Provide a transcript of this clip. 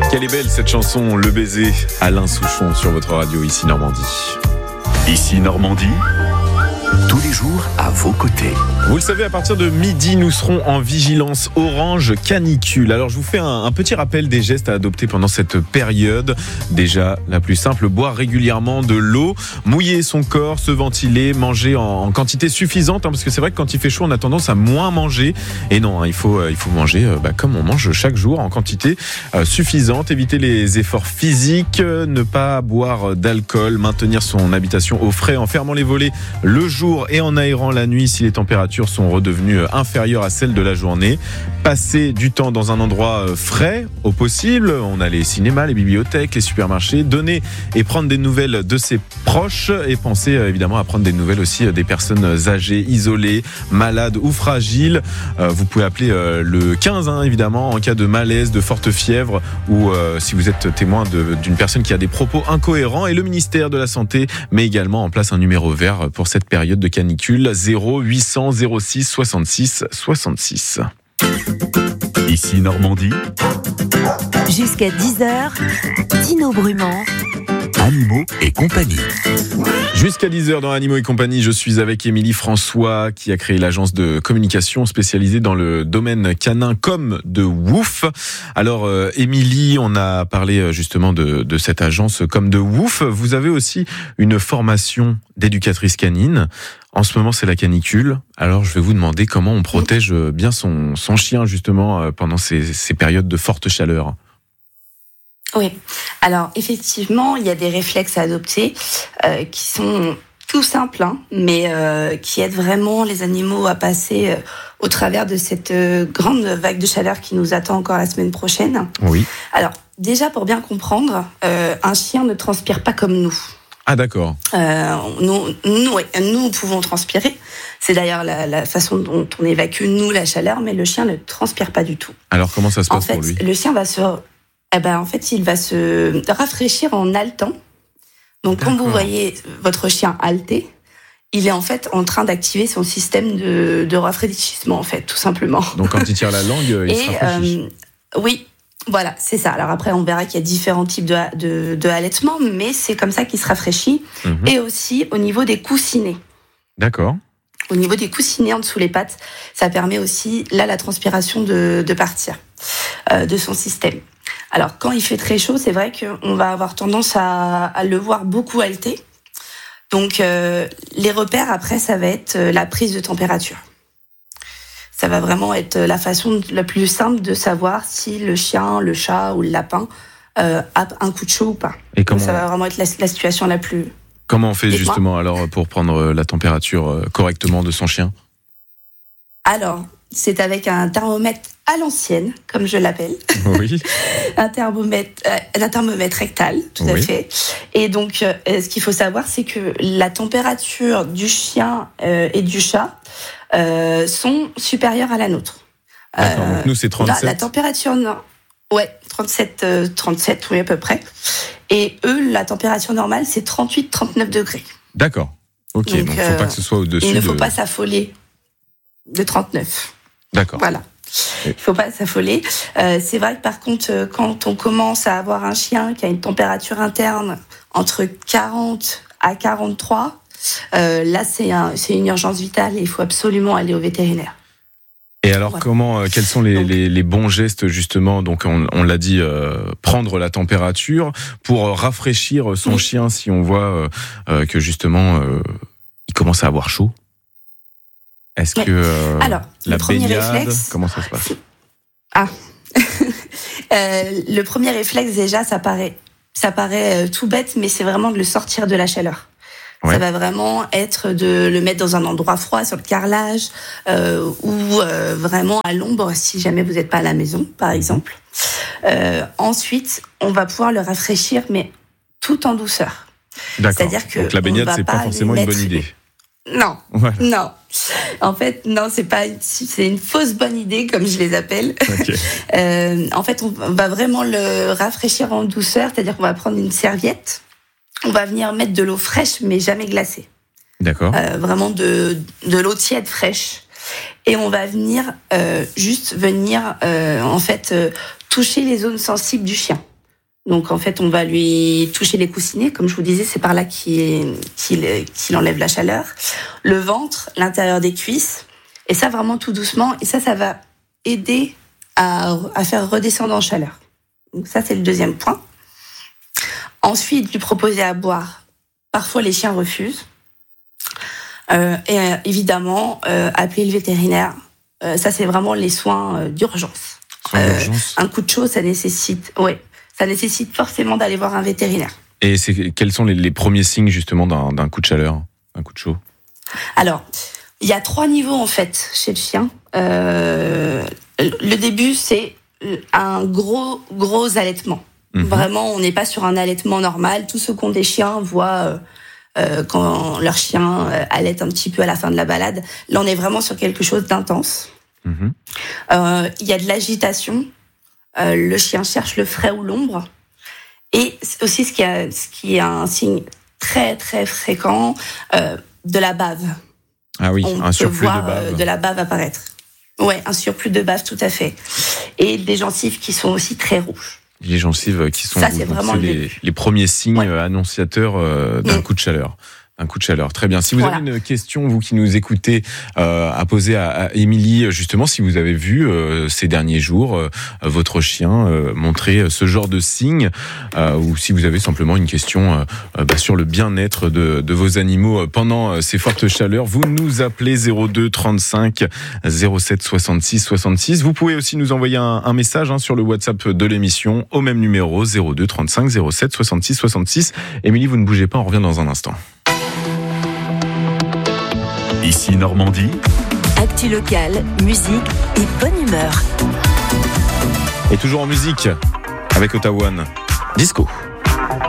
Quelle est belle cette chanson, Le baiser, Alain Souchon sur votre radio, ici Normandie. Ici Normandie, tous les jours à vos côtés. Vous le savez, à partir de midi, nous serons en vigilance orange canicule. Alors je vous fais un petit rappel des gestes à adopter pendant cette période. Déjà, la plus simple, boire régulièrement de l'eau, mouiller son corps, se ventiler, manger en quantité suffisante, parce que c'est vrai que quand il fait chaud, on a tendance à moins manger. Et non, il faut manger comme on mange chaque jour, en quantité suffisante. Éviter les efforts physiques, ne pas boire d'alcool, maintenir son habitation au frais en fermant les volets le jour et en aérant la nuit si les températures sont redevenues inférieures à celles de la journée. Passer du temps dans un endroit frais au possible. On a les cinémas, les bibliothèques, les supermarchés. Donner et prendre des nouvelles de ses proches et penser évidemment à prendre des nouvelles aussi des personnes âgées, isolées, malades ou fragiles. Vous pouvez appeler le 15 évidemment en cas de malaise, de forte fièvre ou si vous êtes témoin d'une personne qui a des propos incohérents. Et le ministère de la Santé met également en place un numéro vert pour cette période de canicule, 0800 06 66 66. Ici Normandie, jusqu'à 10h, Dino Brumand. Animaux et compagnie. Jusqu'à 10h dans Animaux et compagnie, je suis avec Émilie François qui a créé l'agence de communication spécialisée dans le domaine canin comme de Wouf. Alors Émilie, on a parlé justement de cette agence comme de Wouf. Vous avez aussi une formation d'éducatrice canine. En ce moment, c'est la canicule. Alors, je vais vous demander comment on protège bien son chien justement pendant ces périodes de forte chaleur. Oui, alors effectivement, il y a des réflexes à adopter qui sont tout simples, mais qui aident vraiment les animaux à passer au travers de cette grande vague de chaleur qui nous attend encore la semaine prochaine. Oui. Alors, déjà pour bien comprendre, un chien ne transpire pas comme nous. Ah d'accord. Nous pouvons transpirer. C'est d'ailleurs la façon dont on évacue, nous, la chaleur, mais le chien ne transpire pas du tout. Alors comment ça se passe pour lui ? Le chien va il va se rafraîchir en haletant. Donc, quand vous voyez votre chien halter, il est en fait en train d'activer son système de rafraîchissement, en fait, tout simplement. Donc, quand il tire la langue, il se rafraîchit. Oui, voilà, c'est ça. Alors après, on verra qu'il y a différents types de halètement, mais c'est comme ça qu'il se rafraîchit. Et aussi au niveau des coussinets. D'accord. Au niveau des coussinets en dessous les pattes, ça permet aussi, là, la transpiration de partir de son système. Alors, quand il fait très chaud, c'est vrai qu'on va avoir tendance à le voir beaucoup halter. Donc, les repères, après, ça va être la prise de température. Ça va vraiment être la façon la plus simple de savoir si le chien, le chat ou le lapin a un coup de chaud ou pas. Et comment... Donc, ça va vraiment être la situation la plus... Comment on fait justement alors pour prendre la température correctement de son chien ? Alors, c'est avec un thermomètre à l'ancienne, comme je l'appelle. Oui. un thermomètre rectal, tout à fait. Et donc, ce qu'il faut savoir, c'est que la température du chien et du chat sont supérieures à la nôtre. D'accord, donc nous c'est 37. La température, ouais, 37, oui, à peu près. Et eux, la température normale, c'est 38-39 degrés. D'accord. Ok, donc il ne faut pas que ce soit au-dessus. Il ne faut pas s'affoler de 39. D'accord. Voilà. Il ne faut pas s'affoler. C'est vrai que par contre, quand on commence à avoir un chien qui a une température interne entre 40 à 43, là, c'est une urgence vitale et il faut absolument aller au vétérinaire. Et alors, quels sont les bons gestes justement ? Donc, on l'a dit, prendre la température pour rafraîchir son chien si on voit que justement il commence à avoir chaud. Est-ce que alors, la le premier baignade, réflexe, comment ça se passe ? Le premier réflexe déjà, ça paraît tout bête, mais c'est vraiment de le sortir de la chaleur. Ouais. Ça va vraiment être de le mettre dans un endroit froid, sur le carrelage, ou vraiment à l'ombre, si jamais vous n'êtes pas à la maison, par exemple. Ensuite, on va pouvoir le rafraîchir, mais tout en douceur. D'accord. C'est-à-dire que donc la baignade, c'est pas forcément une bonne idée. Non, voilà. Non. En fait, non, c'est une fausse bonne idée, comme je les appelle. Okay. En fait, on va vraiment le rafraîchir en douceur, c'est-à-dire qu'on va prendre une serviette, on va venir mettre de l'eau fraîche, mais jamais glacée. D'accord. Vraiment de l'eau tiède fraîche. Et on va venir toucher les zones sensibles du chien. Donc en fait, on va lui toucher les coussinets, comme je vous disais, c'est par là qu'il enlève la chaleur. Le ventre, l'intérieur des cuisses, et ça vraiment tout doucement. Et ça va aider à faire redescendre en chaleur. Donc ça, c'est le deuxième point. Ensuite, lui proposer à boire. Parfois, les chiens refusent. Et évidemment, appeler le vétérinaire. Ça, c'est vraiment les soins d'urgence. Un coup de chaud, ça nécessite forcément d'aller voir un vétérinaire. Et quels sont les premiers signes justement d'un coup de chaleur, d'un coup de chaud? Alors, il y a 3 niveaux en fait chez le chien. Le début, c'est un gros allaitement. Vraiment, on n'est pas sur un allaitement normal. Tous ceux qui ont des chiens voient quand leur chien allaite un petit peu à la fin de la balade. Là, on est vraiment sur quelque chose d'intense. Il y a de l'agitation. Le chien cherche le frais ou l'ombre. Et aussi, ce qui est un signe très, très fréquent, de la bave. Ah oui, un surplus de bave. De la bave apparaître. Ouais, un surplus de bave, tout à fait. Et des gencives qui sont aussi très rouges. Les gencives qui sont rouges. C'est vraiment les premiers signes annonciateurs d'un coup de chaleur. Un coup de chaleur, très bien. Si vous avez une question, vous qui nous écoutez, à poser à Émilie, justement, si vous avez vu ces derniers jours votre chien montrer ce genre de signes, ou si vous avez simplement une question sur le bien-être de vos animaux pendant ces fortes chaleurs, vous nous appelez 02 35 07 66 66. Vous pouvez aussi nous envoyer un message sur le WhatsApp de l'émission au même numéro 02 35 07 66 66. Émilie, vous ne bougez pas, on revient dans un instant. Ici Normandie. Actu locale, musique et bonne humeur. Et toujours en musique avec Ottawa Disco.